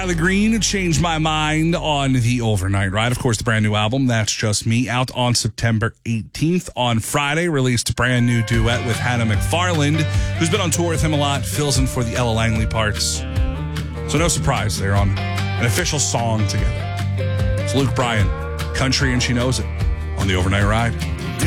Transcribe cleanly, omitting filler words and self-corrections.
Tyler Green, Changed My Mind on the Overnight Ride. Of course, the brand new album, That's Just Me, out on September 18th. On Friday, released a brand new duet with Hannah McFarland, who's been on tour with him a lot, fills in for the Ella Langley parts. So no surprise, they're on an official song together. It's Luke Bryan, Country and She Knows It, on the Overnight Ride.